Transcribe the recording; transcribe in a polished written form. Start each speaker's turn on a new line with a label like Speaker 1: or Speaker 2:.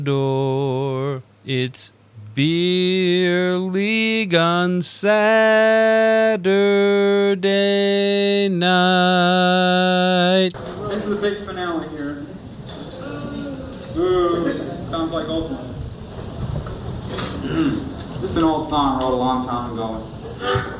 Speaker 1: door. It's Beer League on Saturday night.
Speaker 2: This is the big finale here. Ooh, sounds like Ultimate. This is an old song I wrote a long time ago.